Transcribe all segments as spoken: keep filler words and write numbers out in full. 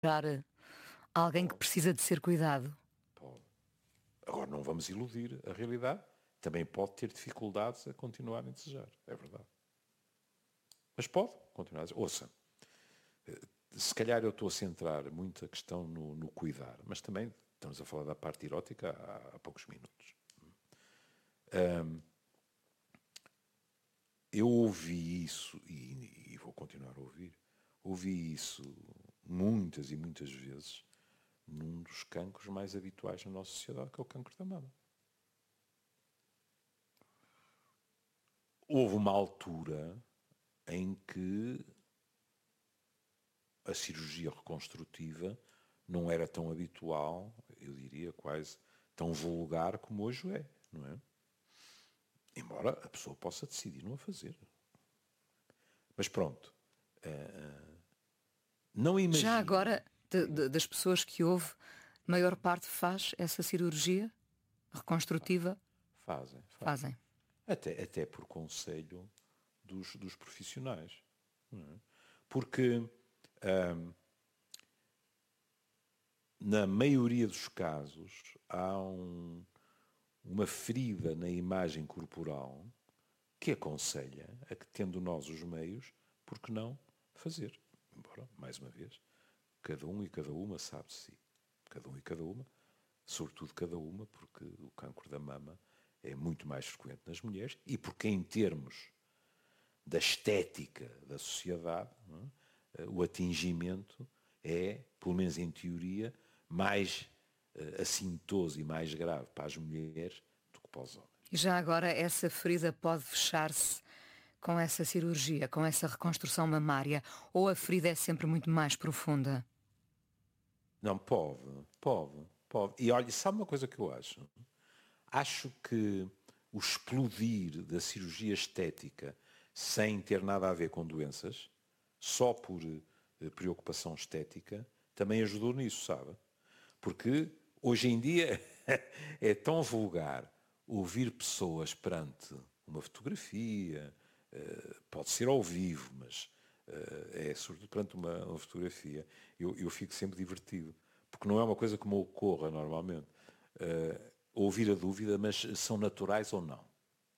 curar alguém que precisa de ser cuidado? Pode. Agora, não vamos iludir a realidade. Também pode ter dificuldades a continuar a desejar. É verdade. Mas pode continuar a desejar. Ouça, se calhar eu estou a centrar muito a questão no, no cuidar, mas também estamos a falar da parte erótica há, há poucos minutos. Um, eu ouvi isso, e, e vou continuar a ouvir, ouvi isso muitas e muitas vezes num dos cancros mais habituais na nossa sociedade, que é o cancro da mama. Houve uma altura em que a cirurgia reconstrutiva não era tão habitual, eu diria quase tão vulgar como hoje é, não é? Embora a pessoa possa decidir não a fazer. Mas pronto. Uh, não imagino... Já agora, de, de, das pessoas que houve, a maior parte faz essa cirurgia reconstrutiva? Fazem. Fazem. Fazem. Até, até por conselho dos, dos profissionais. Não é? Porque um, na maioria dos casos há um, uma ferida na imagem corporal que aconselha a que, tendo nós os meios, por que não fazer? Embora, mais uma vez, cada um e cada uma sabe de si. Cada um e cada uma, sobretudo cada uma, porque o cancro da mama é muito mais frequente nas mulheres e porque, em termos da estética da sociedade, não é? O atingimento é, pelo menos em teoria, mais uh, assintoso e mais grave para as mulheres do que para os homens. E já agora essa ferida pode fechar-se com essa cirurgia, com essa reconstrução mamária, ou a ferida é sempre muito mais profunda? Não, pode, pode, pode. E olha, sabe uma coisa que eu acho? Acho que o explodir da cirurgia estética sem ter nada a ver com doenças, só por eh, preocupação estética, também ajudou nisso, sabe? Porque hoje em dia é tão vulgar ouvir pessoas perante uma fotografia, eh, pode ser ao vivo, mas eh, é sobretudo perante uma, uma fotografia, eu, eu fico sempre divertido, porque não é uma coisa que me ocorra normalmente. Eh, ouvir a dúvida, mas são naturais ou não?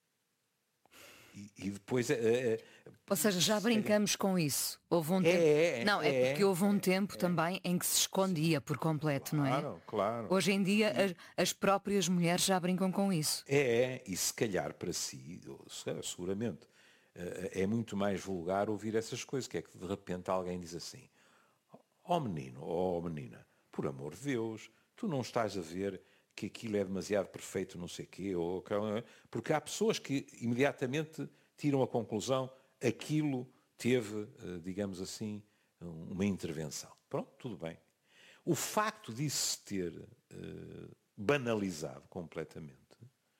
E, e depois... É, é, ou seja, já brincamos é, com isso. Houve um é, tempo... É, não, é, é porque houve um é, tempo é, também em que se escondia por completo, claro, não é? Claro, claro. Hoje em dia e, as, as próprias mulheres já brincam com isso. É, e se calhar para si, seguramente, é muito mais vulgar ouvir essas coisas, que é que de repente alguém diz assim: ó menino, ó menina, por amor de Deus, tu não estás a ver que aquilo é demasiado perfeito, não sei o quê, ou... porque há pessoas que imediatamente tiram a conclusão, aquilo teve, digamos assim, uma intervenção. Pronto, tudo bem. O facto disso ter uh, banalizado completamente,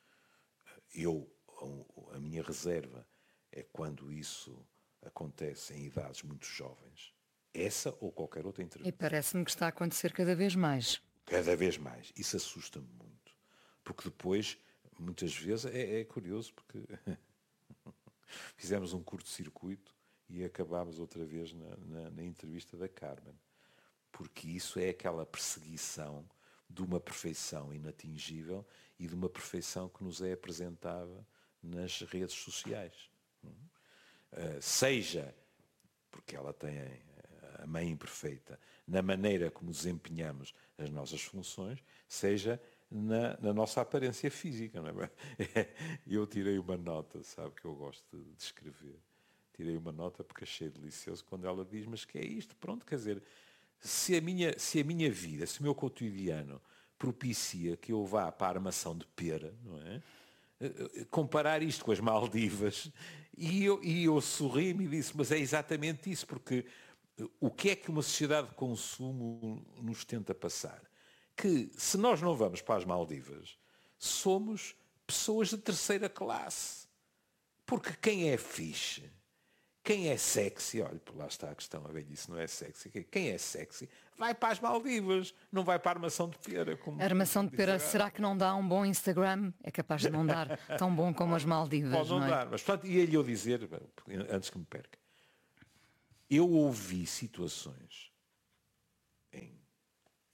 eu, a, a minha reserva é quando isso acontece em idades muito jovens, essa ou qualquer outra intervenção. E parece-me que está a acontecer cada vez mais. Cada vez mais. Isso assusta-me muito. Porque depois, muitas vezes, é, é curioso, porque fizemos um curto-circuito e acabámos outra vez na, na, na entrevista da Carmen. Porque isso é aquela perseguição de uma perfeição inatingível e de uma perfeição que nos é apresentada nas redes sociais. Uh, seja porque ela tem a mãe imperfeita, na maneira como desempenhamos as nossas funções, seja na, na nossa aparência física. Não é? Eu tirei uma nota, sabe, que eu gosto de, de escrever. Tirei uma nota porque achei delicioso quando ela diz: mas que é isto? Pronto, quer dizer, se a minha, se a minha vida, se o meu cotidiano propicia que eu vá para a armação de pera, não é? Comparar isto com as Maldivas, e eu, e eu sorri-me e disse: mas é exatamente isso, porque o que é que uma sociedade de consumo nos tenta passar? Que se nós não vamos para as Maldivas, somos pessoas de terceira classe. Porque quem é fixe, quem é sexy, olha, lá está a questão, a velhice não é sexy, quem é sexy vai para as Maldivas, não vai para a armação de pera. Como a armação de pera, será que não dá um bom Instagram? É capaz de não dar tão bom como as Maldivas, Pode não, não é? dar, mas portanto, ia-lhe eu dizer, antes que me perca, eu ouvi situações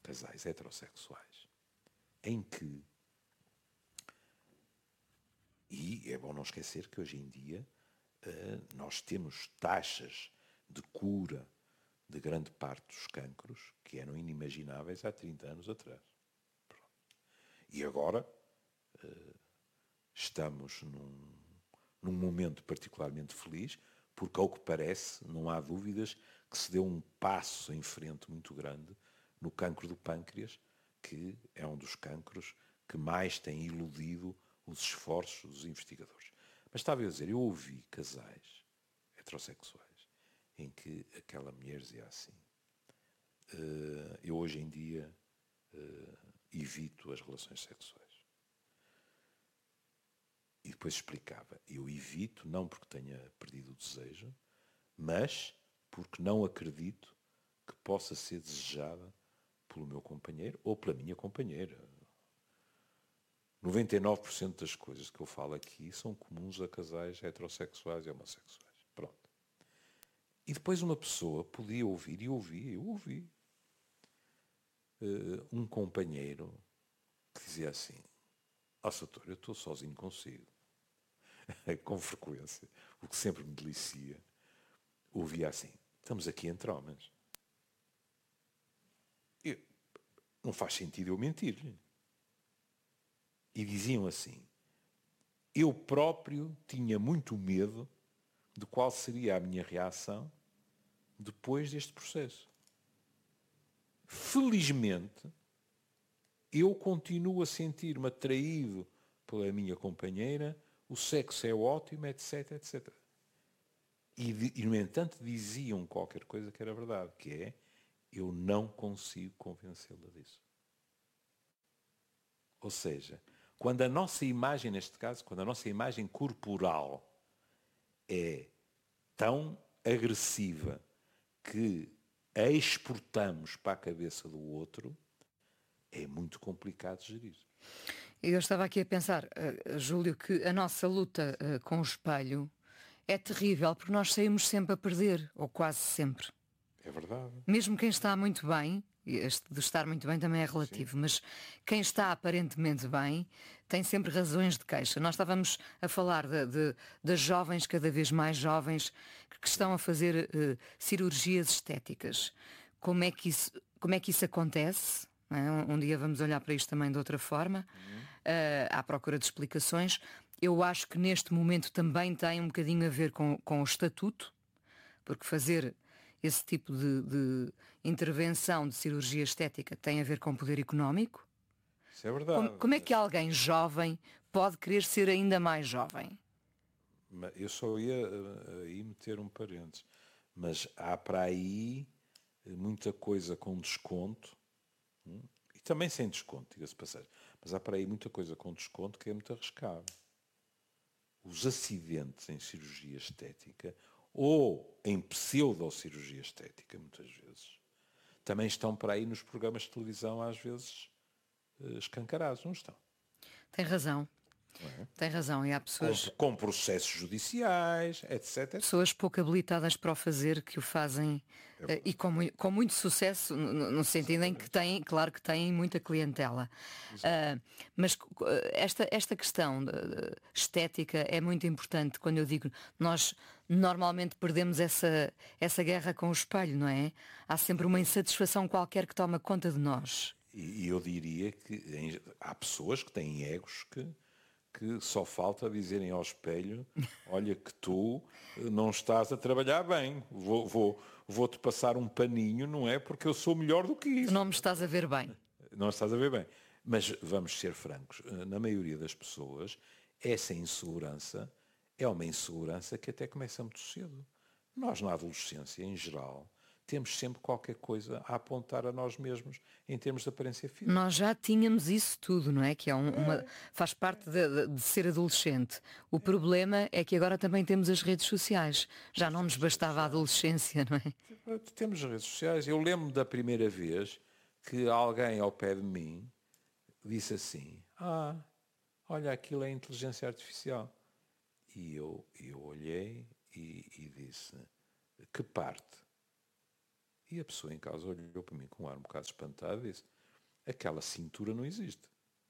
casais heterossexuais em que, e é bom não esquecer que hoje em dia uh, nós temos taxas de cura de grande parte dos cancros que eram inimagináveis há trinta anos atrás. Pronto. E agora uh, estamos num, num momento particularmente feliz, porque, ao que parece, não há dúvidas que se deu um passo em frente muito grande no cancro do pâncreas, que é um dos cancros que mais tem iludido os esforços dos investigadores. Mas estava a dizer, eu ouvi casais heterossexuais em que aquela mulher dizia assim, uh, eu hoje em dia uh, evito as relações sexuais. E depois explicava, eu evito não porque tenha perdido o desejo, mas porque não acredito que possa ser desejada pelo meu companheiro ou pela minha companheira. noventa e nove por cento das coisas que eu falo aqui são comuns a casais heterossexuais e homossexuais. Pronto. E depois uma pessoa podia ouvir, e ouvia, eu ouvi, uh, um companheiro que dizia assim, ó Soutor, eu estou sozinho consigo. Com frequência. O que sempre me delicia. Ouvia assim, estamos aqui entre homens. Eu, não faz sentido eu mentir-lhe. E diziam assim, eu próprio tinha muito medo de qual seria a minha reação depois deste processo. Felizmente, eu continuo a sentir-me atraído pela minha companheira, o sexo é ótimo, etc, etcétera. E, e, no entanto, diziam qualquer coisa que era verdade, que é, eu não consigo convencê-la disso. Ou seja, quando a nossa imagem, neste caso, quando a nossa imagem corporal é tão agressiva que a exportamos para a cabeça do outro, é muito complicado gerir. Eu estava aqui a pensar, uh, Júlio, que a nossa luta uh, com o espelho é terrível, porque nós saímos sempre a perder, ou quase sempre. É verdade. Mesmo quem está muito bem, este de estar muito bem também é relativo, sim, mas quem está aparentemente bem tem sempre razões de queixa. Nós estávamos a falar de, de, das jovens, cada vez mais jovens, que estão a fazer uh, cirurgias estéticas. Como é que isso, como é que isso acontece? Um, um dia vamos olhar para isto também de outra forma, uhum. uh, à procura de explicações. Eu acho que neste momento também tem um bocadinho a ver com, com o estatuto, porque fazer esse tipo de, de intervenção de cirurgia estética tem a ver com poder económico. Isso é verdade. Como, como é que alguém jovem pode querer ser ainda mais jovem? Eu só ia aí meter um parênteses, mas há para aí muita coisa com desconto, hum, e também sem desconto, diga-se passagem, mas há para aí muita coisa com desconto que é muito arriscado. Os acidentes em cirurgia estética ou em pseudocirurgia estética, muitas vezes, também estão para aí nos programas de televisão, às vezes, escancarados, não estão? Tem razão. É? Tem razão. E há pessoas... Com, com processos judiciais, etcétera. Pessoas pouco habilitadas para o fazer, que o fazem, é e com, com muito sucesso, no, no sentido em que têm, claro que têm muita clientela. Uh, mas esta, esta questão de, de estética é muito importante. Quando eu digo, nós normalmente perdemos essa, essa guerra com o espelho, não é? Há sempre uma insatisfação qualquer que toma conta de nós. E eu diria que há pessoas que têm egos que, que só falta dizerem ao espelho, olha que tu não estás a trabalhar bem, vou, vou, vou-te passar um paninho, não é? Porque eu sou melhor do que isso. Tu não me estás a ver bem. Não estás a ver bem. Mas vamos ser francos, na maioria das pessoas, essa insegurança é uma insegurança que até começa muito cedo. Nós, na adolescência, em geral, temos sempre qualquer coisa a apontar a nós mesmos em termos de aparência física. Nós já tínhamos isso tudo, não é? Que é um, uma, faz parte de, de ser adolescente. O problema é que agora também temos as redes sociais. Já não nos bastava a adolescência, não é? Temos as redes sociais. Eu lembro da primeira vez que alguém ao pé de mim disse assim, ah, olha, aquilo é inteligência artificial. E eu, eu olhei e, e disse, que parte? E a pessoa em casa olhou para mim com um ar um bocado espantado e disse, aquela cintura não existe.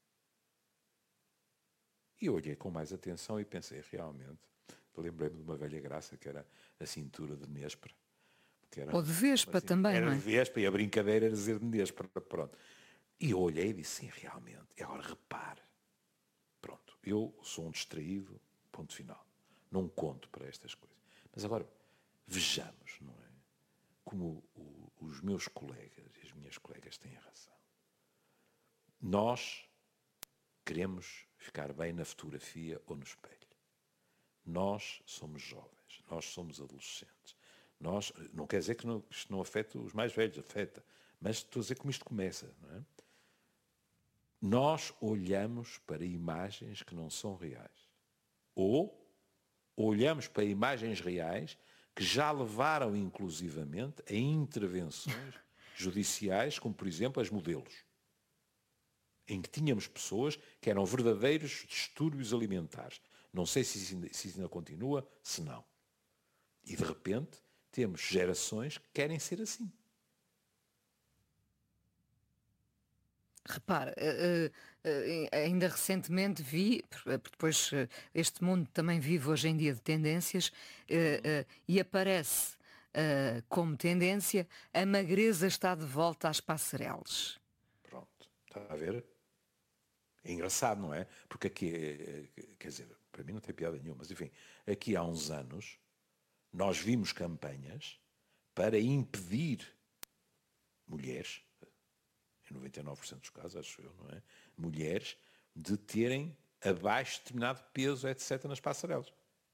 E eu olhei com mais atenção e pensei, realmente, lembrei-me de uma velha graça que era a cintura de Nespra. Era, Ou de Vespa assim, também, era não é? de Vespa e a brincadeira era dizer de Nespra, pronto. E eu olhei e disse, sim, realmente. E agora repare. Pronto, eu sou um distraído, ponto final. Não conto para estas coisas. Mas agora, vejamos, não é? Como o, os meus colegas e as minhas colegas têm razão. Nós queremos ficar bem na fotografia ou no espelho. Nós somos jovens, nós somos adolescentes. Nós, não quer dizer que não, isto não afeta os mais velhos, afeta. Mas estou a dizer como isto começa, não é? Nós olhamos para imagens que não são reais. Ou olhamos para imagens reais que já levaram, inclusivamente, a intervenções judiciais, como, por exemplo, as modelos, em que tínhamos pessoas que eram verdadeiros distúrbios alimentares. Não sei se isso ainda, se isso ainda continua, se não. E, de repente, temos gerações que querem ser assim. Repara, uh, uh, ainda recentemente vi, porque depois uh, este mundo também vive hoje em dia de tendências, uh, uh, e aparece uh, como tendência a magreza está de volta às passarelas. Pronto, está a ver? É engraçado, não é? Porque aqui, quer dizer, para mim não tem piada nenhuma, mas enfim, aqui há uns anos nós vimos campanhas para impedir mulheres, em noventa e nove por cento dos casos, acho eu, não é? Mulheres de terem abaixo de determinado peso, etcétera, nas passarelas.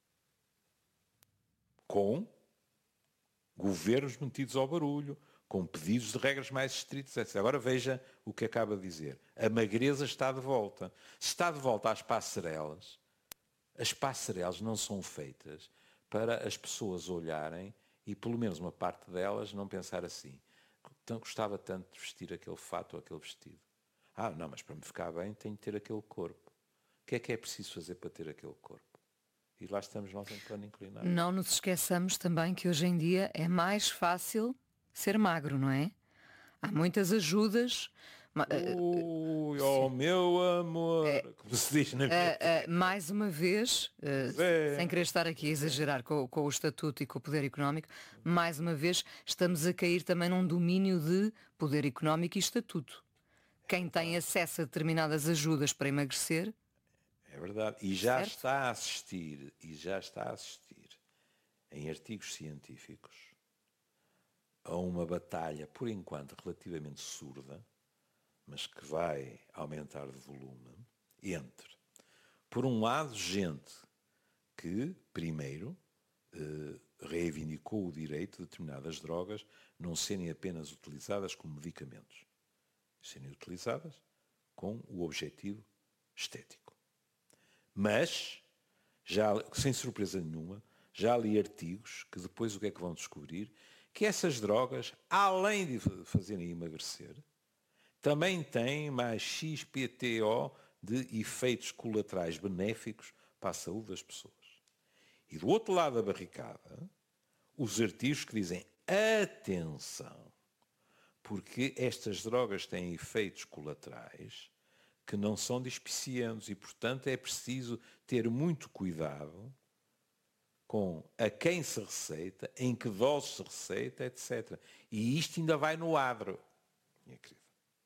Com governos metidos ao barulho, com pedidos de regras mais estritas, etcétera. Agora veja o que acaba de dizer. A magreza está de volta. Se está de volta às passarelas, as passarelas não são feitas para as pessoas olharem e, pelo menos uma parte delas, não pensar assim. Então, gostava tanto de vestir aquele fato ou aquele vestido. Ah, não, mas para me ficar bem tenho de ter aquele corpo. O que é que é preciso fazer para ter aquele corpo? E lá estamos nós em plano inclinado. Não nos esqueçamos também que hoje em dia é mais fácil ser magro, não é? Há muitas ajudas. Ui, oh meu amor, é, como se diz na minha uh, uh, mais uma vez, uh, é. sem querer estar aqui a exagerar com, com o estatuto e com o poder económico, mais uma vez estamos a cair também num domínio de poder económico e estatuto. Quem tem acesso a determinadas ajudas para emagrecer. É verdade. E já certo? está a assistir, e já está a assistir em artigos científicos a uma batalha, por enquanto, relativamente surda, mas que vai aumentar de volume, entre, por um lado, gente que, primeiro, eh, reivindicou o direito de determinadas drogas não serem apenas utilizadas como medicamentos, serem utilizadas com o objetivo estético. Mas, já, sem surpresa nenhuma, já li artigos que depois o que é que vão descobrir? Que essas drogas, além de fazerem emagrecer, também têm mais X P T O de efeitos colaterais benéficos para a saúde das pessoas. E do outro lado da barricada, os artigos que dizem atenção, porque estas drogas têm efeitos colaterais que não são despicientes e, portanto, é preciso ter muito cuidado com a quem se receita, em que doses se receita, etcétera. E isto ainda vai no adro, minha querida.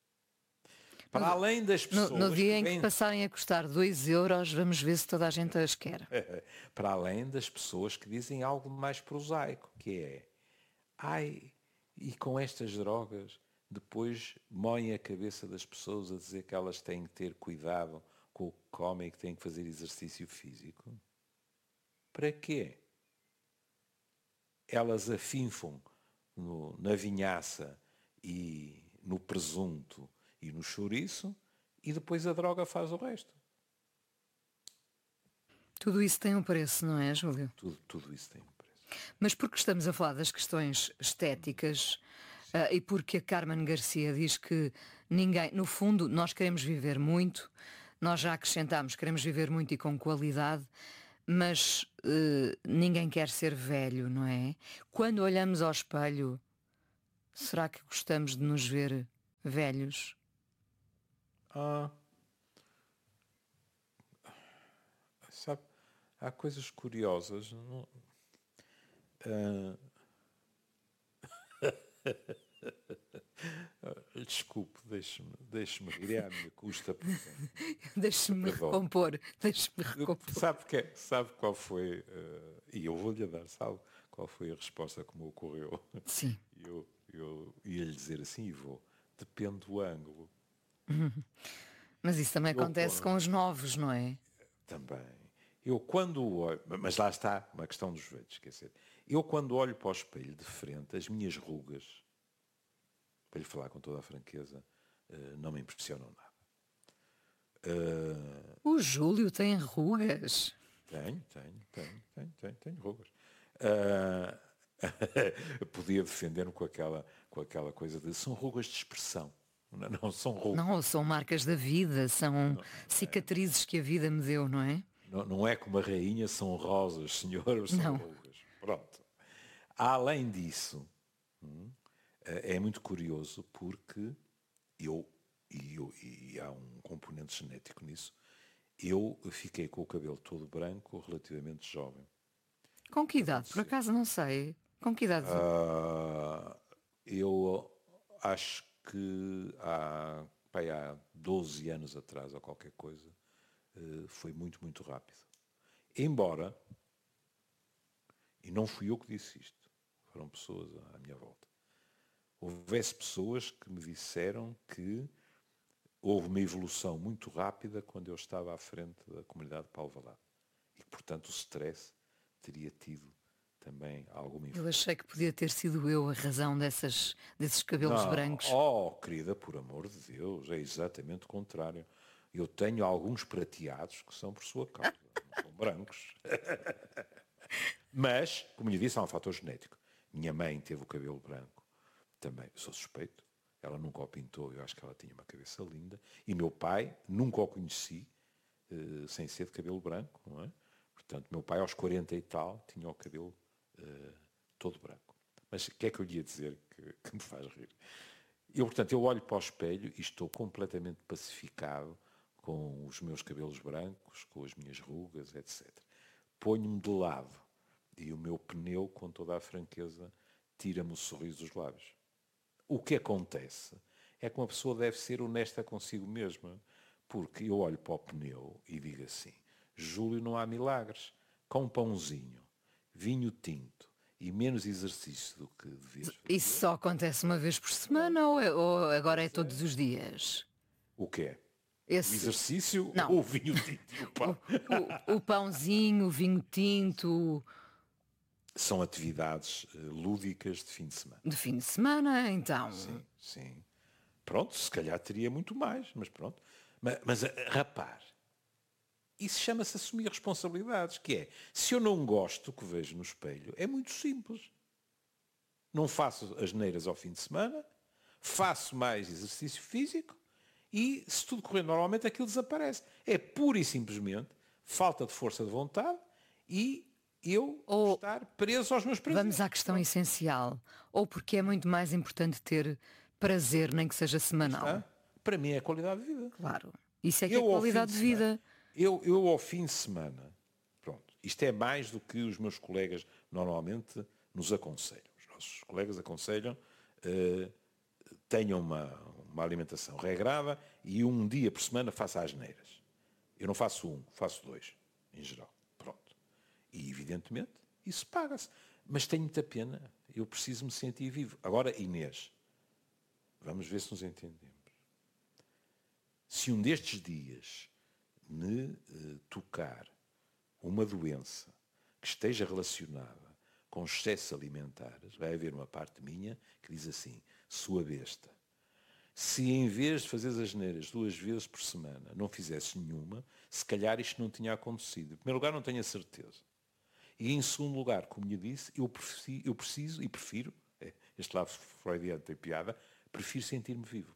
Para no, além das pessoas... No, no dia que em vêm... que passarem a custar dois euros, vamos ver se toda a gente as quer. Para além das pessoas que dizem algo mais prosaico, que é... Ai, e com estas drogas, depois moem a cabeça das pessoas a dizer que elas têm que ter cuidado com o que comem e que têm que fazer exercício físico. Para quê? Elas afinfam no, na vinhaça e no presunto e no chouriço e depois a droga faz o resto. Tudo isso tem um preço, não é, Júlio? Tudo, tudo isso tem um preço. Mas porque estamos a falar das questões estéticas uh, e porque a Carmen Garcia diz que ninguém, no fundo, nós queremos viver muito, nós já acrescentámos, queremos viver muito e com qualidade, mas uh, ninguém quer ser velho, não é? Quando olhamos ao espelho, será que gostamos de nos ver velhos? Ah, sabe, há coisas curiosas. Não, ah, desculpe, deixe-me deixe-me rir à minha custa. Deixe-me Perdão. recompor, deixe-me recompor. Sabe, que, é- sabe qual foi, uh, e eu vou-lhe dar, sabe qual foi a resposta que me ocorreu? Sim. Eu, eu ia-lhe dizer assim, e vou, depende do ângulo. Mas isso também Eu, acontece com os novos, não é? também. Eu quando olho, mas lá está, uma questão dos velhos, quer dizer, eu quando olho para o espelho de frente, as minhas rugas, para lhe falar com toda a franqueza, uh, não me impressionam nada. Uh, O Júlio tem rugas. Tenho, tenho, tenho, tenho, tenho, tenho rugas. Uh, podia defender-me com aquela, com aquela coisa de são rugas de expressão. Não, não são rugas. Não, são marcas da vida, são não, cicatrizes é. que a vida me deu, não é? Não, não é como a rainha, são rosas, senhor, são não. rugas. Pronto. Além disso, hum, é muito curioso porque eu e, eu, e há um componente genético nisso, eu fiquei com o cabelo todo branco relativamente jovem. Com que idade? Por acaso não sei. Com que idade? Uh, eu acho que há, pai, há doze anos atrás ou qualquer coisa, uh, foi muito, muito rápido. Embora, e não fui eu que disse isto, foram pessoas à minha volta, houvesse pessoas que me disseram que houve uma evolução muito rápida quando eu estava à frente da comunidade de Alvalade. E que, portanto, o stress teria tido também alguma influência. Eu achei que podia ter sido eu a razão dessas, desses cabelos não, brancos. Oh, querida, por amor de Deus, é exatamente o contrário. Eu tenho alguns prateados que são por sua causa, não são brancos. Mas, como lhe disse, há um fator genético. Minha mãe teve o cabelo branco também. Eu sou suspeito. Ela nunca o pintou, eu acho que ela tinha uma cabeça linda. E meu pai, nunca o conheci, uh, sem ser de cabelo branco, não é? Portanto, meu pai, aos quarenta e tal, tinha o cabelo uh, todo branco. Mas o que é que eu lhe ia dizer que, que me faz rir? Eu, portanto, eu olho para o espelho e estou completamente pacificado com os meus cabelos brancos, com as minhas rugas, etcétera. Ponho-me de lado e o meu pneu, com toda a franqueza, tira-me o sorriso dos lábios. O que acontece é que uma pessoa deve ser honesta consigo mesma, porque eu olho para o pneu e digo assim, Júlio, não há milagres. Com um pãozinho, vinho tinto e menos exercício do que devias fazer. Isso só acontece uma vez por semana ou, é, ou agora é todos os dias? O que é? Esse... O exercício não. ou o vinho tinto e o pão? O, o, o pãozinho, o vinho tinto... São atividades uh, lúdicas de fim de semana. De fim de semana, então? Sim, sim. Pronto, se calhar teria muito mais, mas pronto. Mas, mas uh, rapar, isso chama-se assumir responsabilidades, que é, se eu não gosto do que vejo no espelho, é muito simples. Não faço as neiras ao fim de semana, faço mais exercício físico e, se tudo correr normalmente, aquilo desaparece. É pura e simplesmente falta de força de vontade e eu ou estar preso aos meus prazeres. Vamos à questão Pronto. essencial. Ou porque é muito mais importante ter prazer, nem que seja semanal. Ah, para mim é a qualidade de vida. Claro. Isso é que eu, é qualidade de, de vida. Semana, eu, eu ao fim de semana, pronto, isto é mais do que os meus colegas normalmente nos aconselham. Os nossos colegas aconselham uh, tenham uma, uma alimentação regrada e um dia por semana faça as neiras. Eu não faço um, faço dois, em geral. Pronto. E, evidentemente, isso paga-se. Mas tenho muita pena. Eu preciso me sentir vivo. Agora, Inês, vamos ver se nos entendemos. Se um destes dias me uh, tocar uma doença que esteja relacionada com excessos alimentares, vai haver uma parte minha que diz assim, sua besta, se em vez de fazer as neiras duas vezes por semana não fizesse nenhuma, se calhar isto não tinha acontecido. Em primeiro lugar, não tenho a certeza. E em segundo lugar, como lhe disse, eu preciso, eu preciso e prefiro, este lado freudiano tem piada, prefiro sentir-me vivo.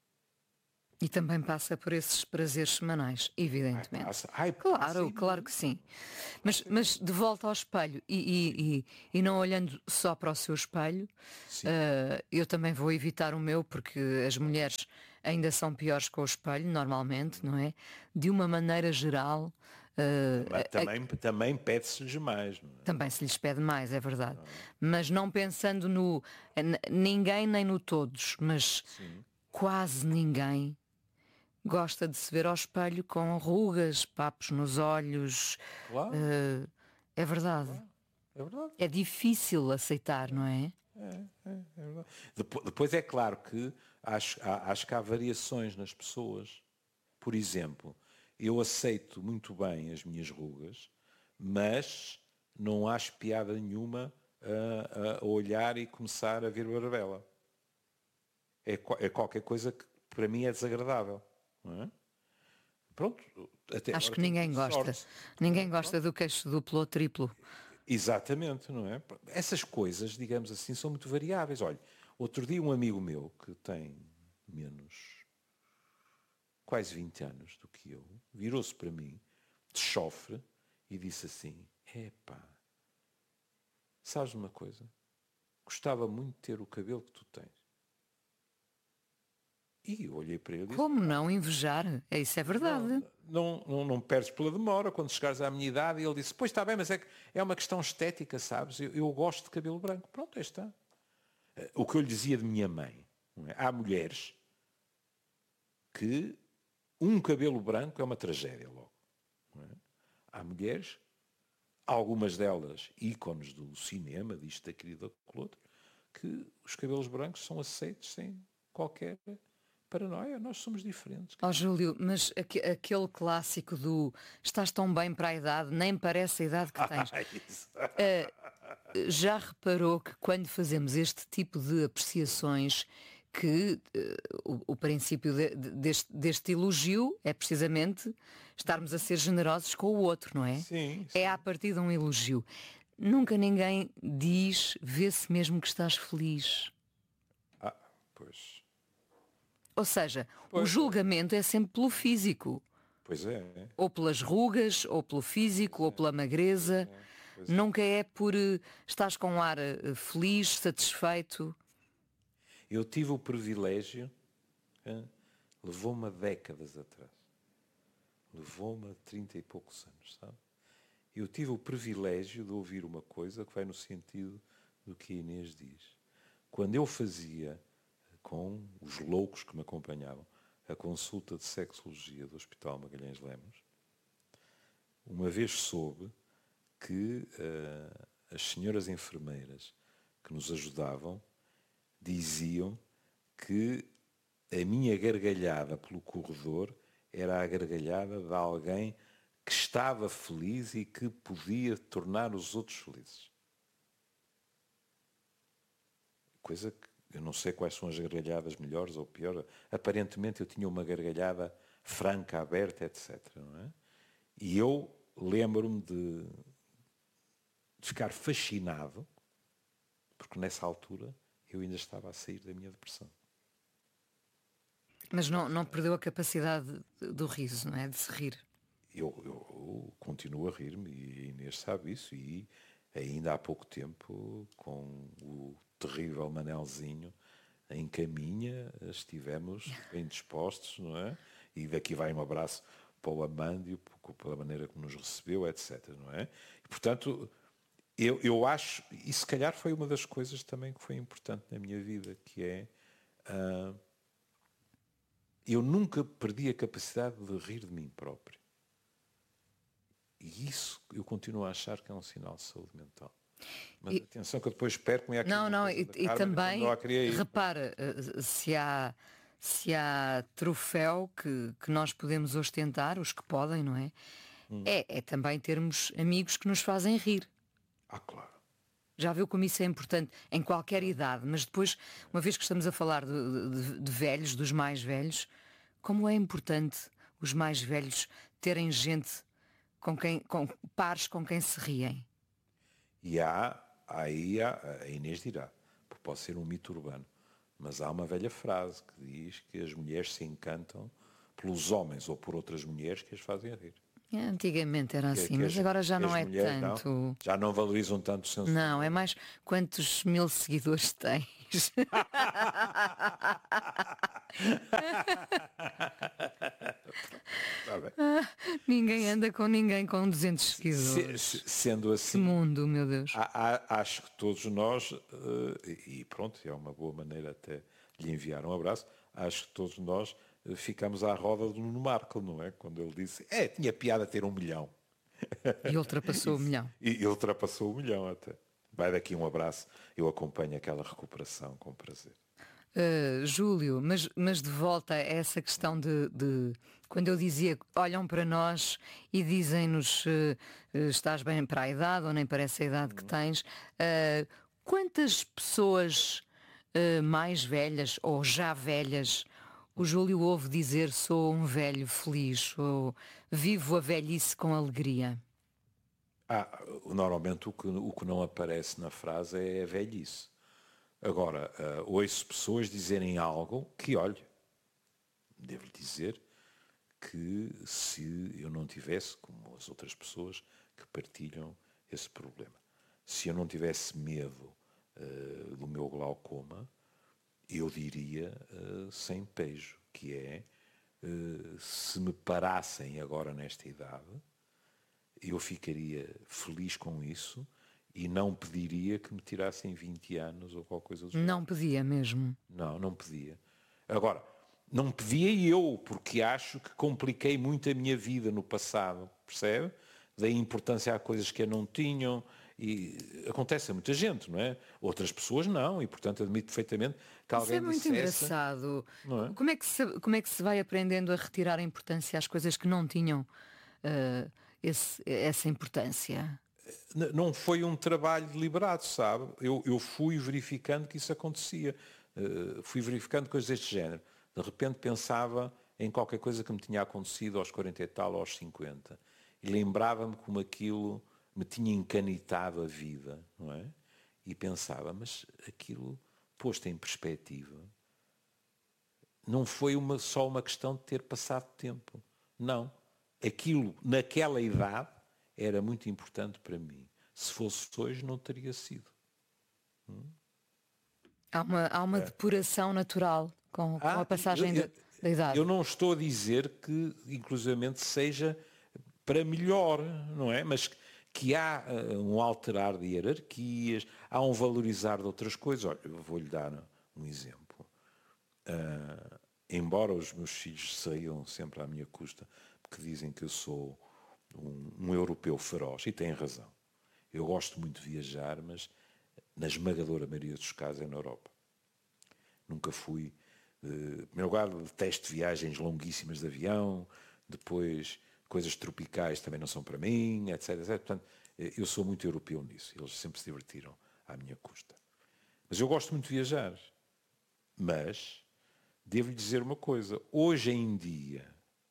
E também passa por esses prazeres semanais, evidentemente. Ai, passa. Ai, claro, passa claro que sim. Mas, mas de volta ao espelho e, e, e, e não olhando só para o seu espelho, uh, eu também vou evitar o meu, porque as mulheres ainda são piores com o espelho, normalmente, não é? De uma maneira geral. Uh, Mas também, a, também pede-se-lhes mais. Não é? Também se lhes pede mais, é verdade. Não é? Mas não pensando no ninguém nem no todos, mas Sim. quase ninguém gosta de se ver ao espelho com rugas, papos nos olhos. Claro. Uh, é verdade. Claro. É verdade. É difícil aceitar, não é? É, é, é verdade. Depois, depois é claro que acho, acho que há variações nas pessoas. Por exemplo, eu aceito muito bem as minhas rugas, mas não acho piada nenhuma a, a olhar e começar a ver barbela. É, é qualquer coisa que para mim é desagradável. Não é? Pronto. Até acho que ninguém gosta. Sorte. Ninguém gosta Pronto. do queixo duplo ou triplo. Exatamente, não é? Essas coisas, digamos assim, são muito variáveis. Olha, outro dia um amigo meu que tem menos quase vinte anos do que eu, virou-se para mim, de chofre, e disse assim, epá, sabes uma coisa? Gostava muito de ter o cabelo que tu tens. E eu olhei para ele e disse, como não invejar? É, isso é verdade. Não, não, não, não perdes pela demora quando chegares à minha idade. E ele disse, pois está bem, mas é, que é uma questão estética, sabes? Eu, eu gosto de cabelo branco. Pronto, aí está. O que eu lhe dizia de minha mãe. Não é? Há mulheres que um cabelo branco é uma tragédia logo. Não é? Há mulheres, algumas delas ícones do cinema, disto, daquilo, daquilo outro, que os cabelos brancos são aceitos sem qualquer paranoia. Nós somos diferentes. Ó oh, Júlio, mas aqu aquele clássico do estás tão bem para a idade, nem parece a idade que tens. uh, já reparou que quando fazemos este tipo de apreciações, que uh, o, o princípio de, de, deste, deste elogio é precisamente estarmos a ser generosos com o outro, não é? Sim, sim. É a partir de um elogio. Nunca ninguém diz, vê-se mesmo que estás feliz. Ah, pois. Ou seja, pois o julgamento é. é sempre pelo físico. Pois é. é. Ou pelas rugas, ou pelo físico, pois ou pela magreza. Pois é. Pois é. Nunca é por uh, estás com um ar uh, feliz, satisfeito. Eu tive o privilégio, hein, levou-me a décadas atrás. Levou-me a trinta e poucos anos, sabe? Eu tive o privilégio de ouvir uma coisa que vai no sentido do que a Inês diz. Quando eu fazia com os loucos que me acompanhavam a consulta de sexologia do Hospital Magalhães Lemos, uma vez soube que uh, as senhoras enfermeiras que nos ajudavam diziam que a minha gargalhada pelo corredor era a gargalhada de alguém que estava feliz e que podia tornar os outros felizes. Coisa que eu não sei quais são as gargalhadas melhores ou piores. Aparentemente eu tinha uma gargalhada franca, aberta, etcétera. Não é? E eu lembro-me de, de ficar fascinado, porque nessa altura eu ainda estava a sair da minha depressão. Mas não, não perdeu a capacidade do riso, não é? De se rir. Eu, eu, eu continuo a rir-me e a Inês sabe isso. E ainda há pouco tempo, com o terrível Manelzinho em caminha, estivemos bem dispostos, não é? E daqui vai um abraço para o Amândio, pela maneira como nos recebeu, etcétera, não é? E, portanto, eu, eu acho, e se calhar foi uma das coisas também que foi importante na minha vida, que é, uh, eu nunca perdi a capacidade de rir de mim próprio. E isso eu continuo a achar que é um sinal de saúde mental. Mas e, atenção que eu depois perco-me aqui. Não, não, e, e também, repara, se há, se há troféu que, que nós podemos ostentar, os que podem, não é? Hum. É, é também termos amigos que nos fazem rir. Ah, claro. Já viu como isso é importante em qualquer idade, mas depois, uma vez que estamos a falar de, de, de velhos, dos mais velhos, como é importante os mais velhos terem gente com quem, com pares com quem se riem. E há, aí há, a Inês dirá, porque pode ser um mito urbano, mas há uma velha frase que diz que as mulheres se encantam pelos homens ou por outras mulheres que as fazem rir. Antigamente era assim, que, que mas as, agora já não é tanto. Não, já não valorizam tanto o senso. Não, é mais quantos mil seguidores tens. seguidores. Ah, ninguém anda com ninguém com duzentos seguidores. Se, se, sendo assim, que mundo, meu Deus. A, a, acho que todos nós, uh, e, e pronto, é uma boa maneira até de lhe enviar um abraço, acho que todos nós uh, ficamos à roda do Nuno Marco, não é? Quando ele disse, é, tinha piada ter um milhão. E ultrapassou o milhão. E, e ultrapassou o milhão até. Vai daqui um abraço, eu acompanho aquela recuperação com prazer. Uh, Júlio, mas, mas de volta a essa questão de, de quando eu dizia olham para nós e dizem-nos uh, estás bem para a idade ou nem parece a idade que tens, uh, quantas pessoas uh, mais velhas ou já velhas o Júlio ouve dizer sou um velho feliz ou vivo a velhice com alegria? Ah, normalmente o que, o que não aparece na frase é a velhice. Agora, uh, ouço pessoas dizerem algo que, olhe, devo-lhe dizer que se eu não tivesse, como as outras pessoas que partilham esse problema, se eu não tivesse medo uh, do meu glaucoma, eu diria uh, sem pejo, que é, uh, se me parassem agora nesta idade, eu ficaria feliz com isso, e não pediria que me tirassem vinte anos ou qualquer coisa do género. Não pedia mesmo? Não, não pedia. Agora, não pedia eu, porque acho que compliquei muito a minha vida no passado, percebe? Dei importância a coisas que eu não tinham, e acontece a muita gente, não é? Outras pessoas não, e portanto admito perfeitamente que alguém dissesse... Isso é muito dissesse, engraçado. Não é? Como é que se, como é que se vai aprendendo a retirar a importância às coisas que não tinham uh, esse, essa importância? Não foi um trabalho deliberado, sabe? Eu, eu fui verificando que isso acontecia. Uh, fui verificando coisas deste género. De repente pensava em qualquer coisa que me tinha acontecido aos quarenta e tal, aos cinquenta. E lembrava-me como aquilo me tinha encanitado a vida, não é? E pensava, mas aquilo, posto em perspectiva, não foi uma, só uma questão de ter passado tempo. Não. Aquilo, naquela idade, era muito importante para mim. Se fosse hoje, não teria sido. Hum? Há uma, há uma é. depuração natural com, com ah, a passagem eu, eu, da, da idade. Eu não estou a dizer que, inclusivamente, seja para melhor, não é? Mas que há uh, um alterar de hierarquias, há um valorizar de outras coisas. Olha, eu vou-lhe dar um exemplo. Uh, embora os meus filhos saiam sempre à minha custa, porque dizem que eu sou Um, um europeu feroz, e tem razão. Eu gosto muito de viajar, mas na esmagadora maioria dos casos é na Europa. Nunca fui, eh, em primeiro lugar, detesto viagens longuíssimas de avião, depois coisas tropicais também não são para mim, etc, etcétera. Portanto, eu sou muito europeu nisso, eles sempre se divertiram à minha custa. Mas eu gosto muito de viajar. Mas, devo-lhe dizer uma coisa, hoje em dia,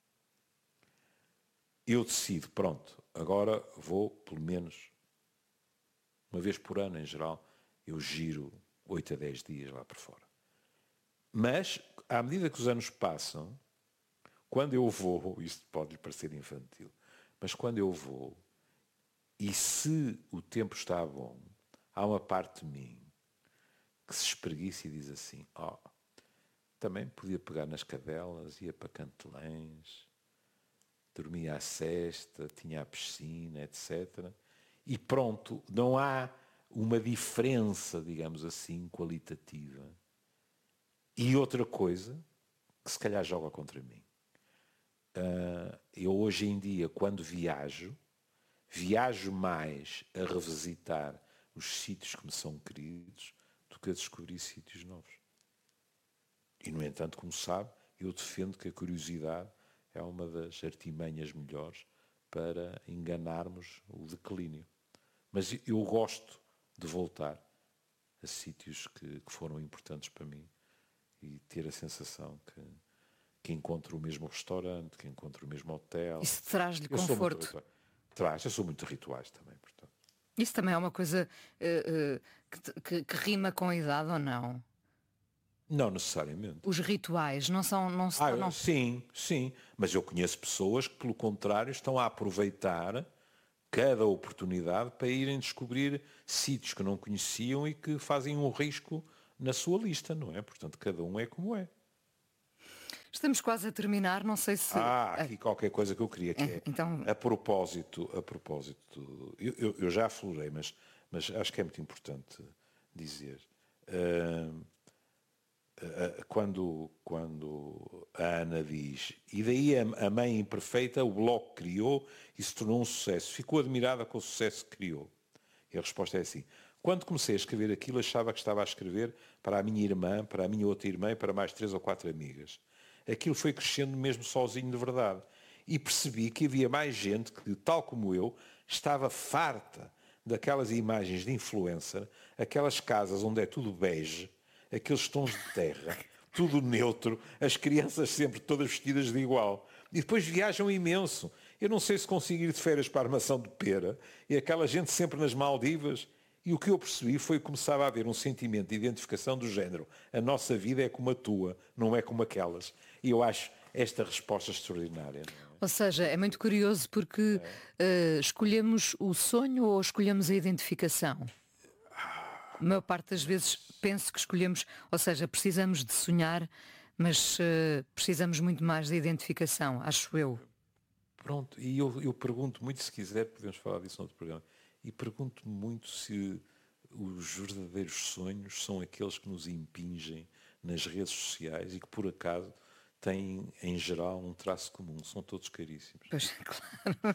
eu decido, pronto, agora vou, pelo menos, uma vez por ano, em geral, eu giro oito a dez dias lá por fora. Mas, à medida que os anos passam, quando eu vou, isto pode lhe parecer infantil, mas quando eu vou, e se o tempo está bom, há uma parte de mim que se espreguiça e diz assim, ó, oh, também podia pegar nas cadelas, ia para Cantelães, dormia à cesta, tinha a piscina, etcétera. E pronto, não há uma diferença, digamos assim, qualitativa. E outra coisa, que se calhar joga contra mim. Uh, eu hoje em dia, quando viajo, viajo mais a revisitar os sítios que me são queridos do que a descobrir sítios novos. E, no entanto, como sabe, eu defendo que a curiosidade é uma das artimanhas melhores para enganarmos o declínio. Mas eu gosto de voltar a sítios que, que foram importantes para mim e ter a sensação que, que encontro o mesmo restaurante, que encontro o mesmo hotel. Isso traz-lhe eu conforto. Sou muito Traz, eu sou muito rituais também, portanto. Isso também é uma coisa uh, uh, que, que, que rima com a idade ou não? Não necessariamente. Os rituais não são... Não se ah, tornam... Sim, sim. Mas eu conheço pessoas que, pelo contrário, estão a aproveitar cada oportunidade para irem descobrir sítios que não conheciam e que fazem um risco na sua lista, não é? Portanto, cada um é como é. Estamos quase a terminar, não sei se... Ah, aqui qualquer coisa que eu queria, que é, é então... a propósito, a propósito, eu, eu, eu já aflorei, mas, mas acho que é muito importante dizer. Uh, uh, quando, quando a Ana diz, e daí a, a mãe imperfeita, o Bloco criou e se tornou um sucesso. Ficou admirada com o sucesso que criou. E a resposta é assim. Quando comecei a escrever aquilo, achava que estava a escrever para a minha irmã, para a minha outra irmã e para mais três ou quatro amigas. Aquilo foi crescendo mesmo sozinho de verdade. E percebi que havia mais gente que, tal como eu, estava farta daquelas imagens de influencer, aquelas casas onde é tudo bege, aqueles tons de terra, tudo neutro, as crianças sempre todas vestidas de igual. E depois viajam imenso. Eu não sei se consigo ir de férias para a Armação de Pera e aquela gente sempre nas Maldivas. E o que eu percebi foi que começava a haver um sentimento de identificação do género. A nossa vida é como a tua, não é como aquelas. E eu acho esta resposta extraordinária. Não é? Ou seja, é muito curioso porque é. uh, escolhemos o sonho ou escolhemos a identificação? A maior parte das vezes penso que escolhemos, ou seja, precisamos de sonhar, mas uh, precisamos muito mais de identificação, acho eu. Pronto, e eu, eu pergunto muito, se quiser, podemos falar disso no outro programa, e pergunto muito se os verdadeiros sonhos são aqueles que nos impingem nas redes sociais e que, por acaso, têm, em geral, um traço comum. São todos caríssimos. Pois, claro.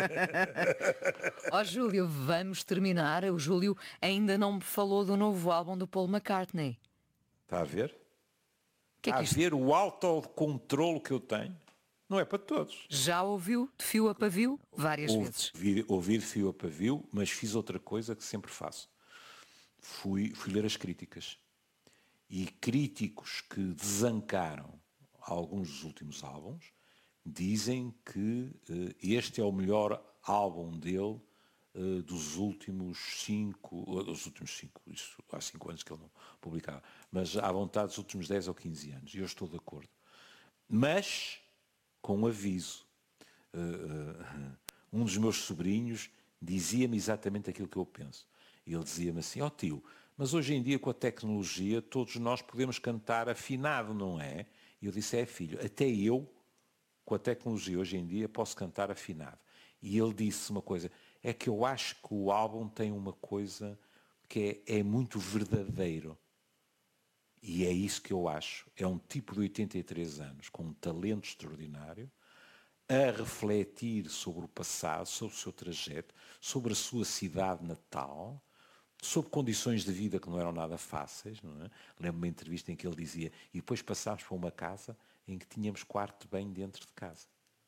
Ó oh, Júlio, vamos terminar. O Júlio ainda não me falou do novo álbum do Paul McCartney. Está a ver? Que é que Está isto... a ver o autocontrole que eu tenho? Não é para todos. Já ouviu de fio a pavio? Várias Ouvi, vezes. Ouvir de fio a pavio, mas fiz outra coisa que sempre faço. Fui, fui ler as críticas. E críticos que desancaram alguns dos últimos álbuns dizem que uh, este é o melhor álbum dele uh, dos últimos cinco, uh, dos últimos cinco, isso há cinco anos que ele não publicava, mas à vontade dos últimos dez ou quinze anos, e eu estou de acordo. Mas, com um aviso, uh, uh, um dos meus sobrinhos dizia-me exatamente aquilo que eu penso. Ele dizia-me assim, ó oh, tio, mas hoje em dia com a tecnologia todos nós podemos cantar afinado, não é? E eu disse, é filho, até eu, com a tecnologia hoje em dia, posso cantar afinado. E ele disse uma coisa, é que eu acho que o álbum tem uma coisa que é, é muito verdadeiro. E é isso que eu acho. É um tipo de oitenta e três anos, com um talento extraordinário, a refletir sobre o passado, sobre o seu trajeto, sobre a sua cidade natal, sob condições de vida que não eram nada fáceis, não é? Lembro-me de uma entrevista em que ele dizia, e depois passámos para uma casa em que tínhamos quarto de banho dentro de casa.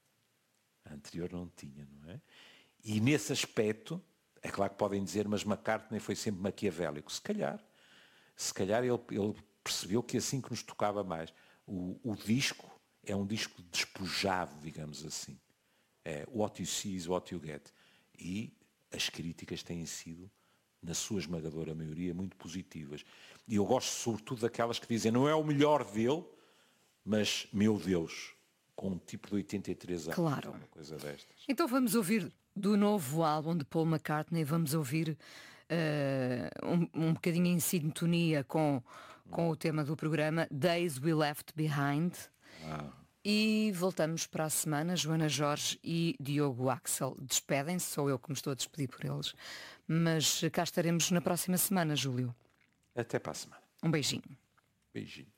A anterior não tinha, não é? E nesse aspecto, é claro que podem dizer, mas McCartney foi sempre maquiavélico. Se calhar, se calhar ele, ele percebeu que assim que nos tocava mais. O, o disco é um disco despojado, digamos assim. É what you see is what you get. E as críticas têm sido, na sua esmagadora maioria, muito positivas. E eu gosto sobretudo daquelas que dizem, não é o melhor dele, mas, meu Deus, com um tipo de oitenta e três anos. Claro. Uma coisa destas. Então vamos ouvir do novo álbum de Paul McCartney, vamos ouvir uh, um, um bocadinho em sintonia com, com o tema do programa, Days We Left Behind. Ah. E voltamos para a semana. Joana Jorge e Diogo Axel despedem-se, sou eu que me estou a despedir por eles, mas cá estaremos na próxima semana, Júlio. Até para a semana. Um beijinho. Beijinho.